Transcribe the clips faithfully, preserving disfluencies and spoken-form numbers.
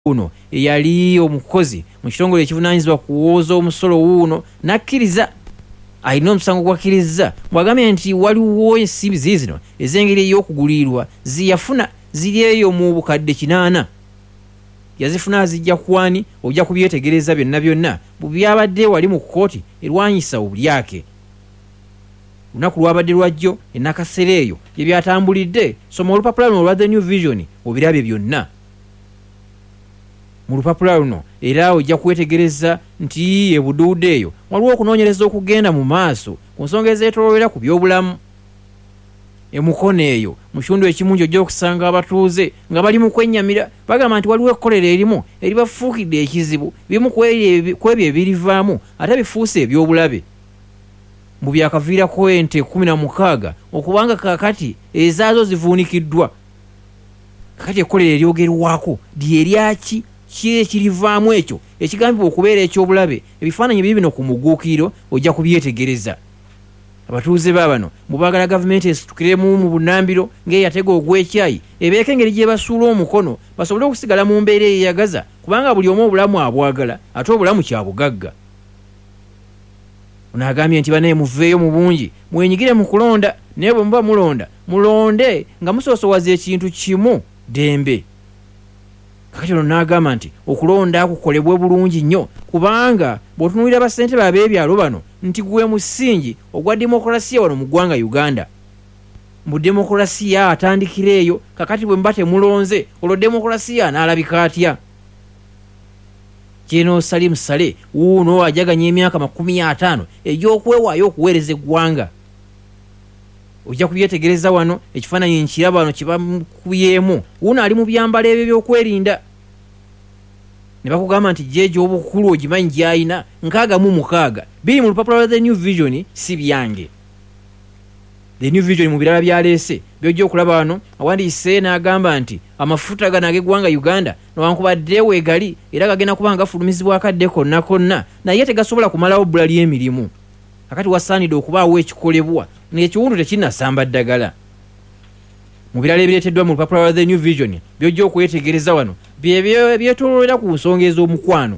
uno eyali omukozi mu kitongole ekivunaanyizibwa kuwooza omusolo wuuno n'akkiriza alina omusango gwakkiriza bw'agambye nti waliwo ensimbi ziizino ez'engeri ey'okugulirwa ziyafuna ziri eyo mu bukadde kinaana yazifuna zijja kwani ojja kubyetegereza byonna byonna byabadde wali mu kkooti erwanyisa obulyake lunaku lwabadde lwajjo enakaseera eyo ebyatambulidde soma olupapula luno olwa The New Vision obirabe byonna mu lupapula luno era ojja kwetegereza nti ebuduude eyo waliwo okunoonyereza okugenda mu maaso ku nsonga ezeetooloolera ku byobulamu emukono eyo mu kitundu ekimu ojja okusanga abatuuze nga bali mu kwennyamira bagamba nti waliwo ekkolero erimu eribafuukidde ekizibu bimu ku ebyo ebirivaamu ate bifuuse ebyobulabe mu byakaviirako ente kumi na mukaaga okubanga kakati ezaazo zivuunikiddwa kakati ekkolero eryogerwako lyeryaki ki ekirivaamu ekyo ekigambibwa okubeera ekyobulabe ebifaananyi biri bino ku muguukiro ojja kubyetegereza abatuuze baabano mubaagala gavumenti esitukiremu mu bunambiro ng'eyatega ogw'ekyayi ebeeko engeri gye basuula omukono basobole okusigala mu mbeera eyeyagaza kubanga buli omu obulamu abwagala ate obulamu kyabugagga ono agambye nti banaye muveeyo mu bungi mwenyigire mu kulonda naye bwe muba mulonda mulonde nga musoosowaza ekintu kimu dembe kakati ono n'agamba nti okulonda kukolebwe bulungi nnyo kubanga bw'otunuulira bassentebe ab'ebyalo bano nti gwe musingi ogwa demokolasiya wano mu ggwanga Uganda mu demokolasiya atandikira eyo kakati bwe muba temulonze olwo demokolasiya anaalabika atya Jeno Salim Saleh wuuno ajaganya emyaka makumi ataano egy'okwewaayo okuweereza eggwanga ojja kubyetegereza wano ekifaananyi nkiraba wano kibamukubyeemu wuuno ali mu byambalo ebyo by'okwerinda ne bakugamba nti jeje obukulu ogimanyi gy'ayina nkaaga mu mukaaga biri mu lupapula lwa The New Vision si byange The New Vision mu birala byaleese byojja okulaba wano awandiise n'agamba nti amafuta gano ag'eggwanga Uganda newankubadde weegali era gagenda kuba nga gafulumizibwa akadde konna konna naye tegasobola kumalawo bbula ly'emirimu akati wasaanidde okubaawo ekikolebwa ng'ekiwundu tekinnasamba ddagala mu birala ebireeteddwa mu lupapula lwa The New Vision byojja okwetegereza wano byebyo byetooloolera ku nsonga ez'omukwano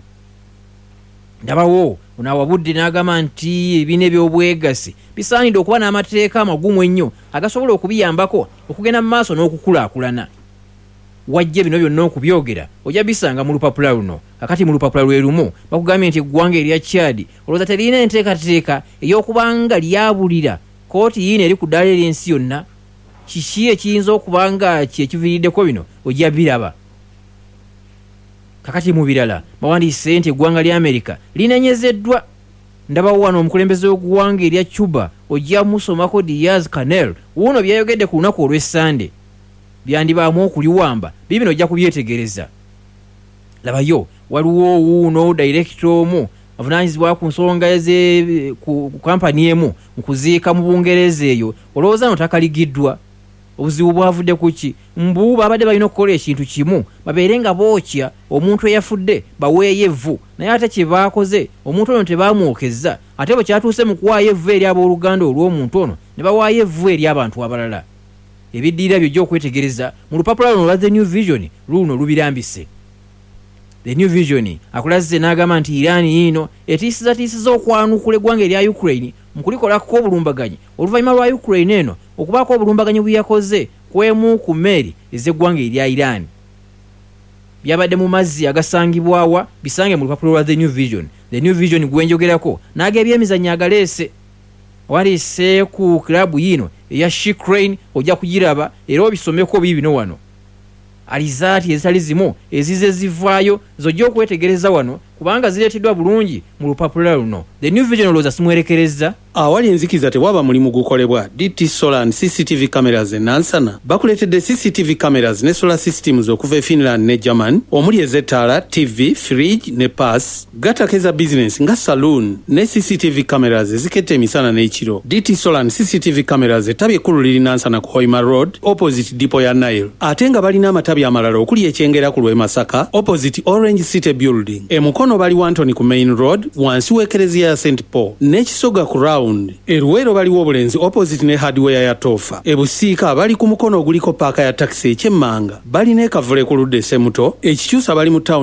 ndabawo unaawabudde n'agamba nti ebibiina eby'obwegassi bisaanidde okuba n'amateeka amagumu ennyo agasobola okubiyambako okugenda mu maaso n'okukulaakulana wajja bino byonna okubyogera ojja bisanga mu lupapula luno akati mu lupapula lwe lumu bakugambye nti eggwanga erya Chad olowooza terina enteekateeka ey'okubanga lyabulira kooti yiino eri ku ddaala ery'ensi yonna kiki ekiyinza okuba nga kyekiviiriddeko bino ojja biraba kakati mu birala bawandiise nti eggwanga lya Amerika linenyezeddwa ndabawo wano omukulembeze w'eggwanga erya Cuba ojja musomako Diaz Canel wuuno byayogedde ku lunaku olw'Essande byandibaamu okuliwamba bibino ojja kubyetegereza labayo waliwo wuuno director omu avunaanyizibwa ku nsonga ku kampani emu mu kuziika mu Bungereza eyo olowooza no takaligiddwa obuzibu bwavudde ku ki mbu babadde balina okukola ekintu kimu babeere nga bookya omuntu eyafudde baweeyo evvu naye ate kye baakoze omuntu ono tebamwokezza ate bwe kyatuuse mu kuwaayo evvu eri abooluganda olw'omuntu ono ne bawaayo evvu eri abantu abalala ebiddiira byojja okwetegereza mu lupapula luno olwa The New Vision luno lubirambise The New Vision akulazze n'agamba nti Iran yiino etiisizatiisiza okwanukula eggwanga erya Ukraine mu kulikolako obulumbaganyi oluvannyuma lwa Ukraine eno okubaako obulumbaganyi bwe yakoze kwemu ku mmeeri ez'eggwanga erya Iran byabadde mu mazzi agasangibwawa bisange mu lupapula lwa The New Vision The New Vision gwenjogerako n'ag'ebyemizannyo agaleese waliise ku kilabu yiino eya Shikrane ojja kugiraba era obisomeko bibino wano alizaati ezitali zimu ezize zivaayo zojja okwetegereza wano kubanga zireeteddwa bulungi mu lupapula luno The New Vision olowooza simwerekereza awali enzikiza tewaba mulimu gukolebwa D T Solar and C C T V cameras enansana bakuleetedde C C T V cameras ne solar systems okuva e Finland ne German omuli ez'ettaala T V fridge ne pass gatakeza business nga saloon ne C C T V cameras eziketta emisana n'ekiro D T Solar and C C T V cameras ettabi ekkulu liri nansana ku Hoima Road opposite Depot ya Nile ate nga balina amatabi amalala okuli ekyengera ku lw'e Masaka opposite Orange City Building emukono Mukono bali Wantoni ku Main Road wansi w'ekereziya ya Saint Paul, n'Ekisoga ku Round. E Luweero baliwo Obulenzi opposite ne hardware ya Tofa. E Busiika bali ku mukono oguliko paaka ya taxi eky'Emmanga, balina e Kavule ku ludda Ssemuto. Ekikyusa bali mu town